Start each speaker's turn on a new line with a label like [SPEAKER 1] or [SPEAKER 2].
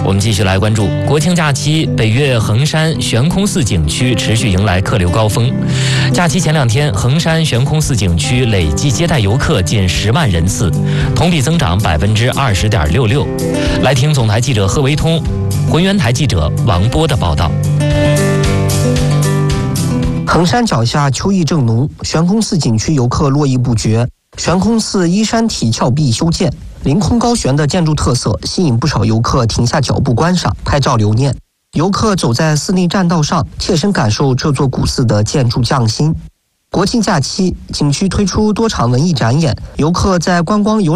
[SPEAKER 1] 我们继续来关注国庆假期，北岳衡山悬空寺景区持续迎来客流高峰。假期前2天，衡山悬空寺景区累计接待游客近10万人次，同比增长20.66%。来听总台记者贺维通、浑源台记者王波的报道。
[SPEAKER 2] 衡山脚下秋意正浓，悬空寺景区游客络绎不绝。悬空寺依山体峭壁修建，凌空高悬的建筑特色吸引不少游客停下脚步观赏、拍照留念。游客走在寺内栈道上，切身感受这座古寺的建筑匠心。国庆假期，景区推出多场文艺展演，游客在观光游